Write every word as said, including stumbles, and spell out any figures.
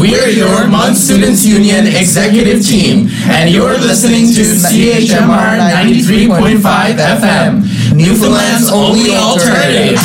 We're your Mudd Students Union executive team, and you're listening to C H M R ninety-three point five F M, Newfoundland's only alternative.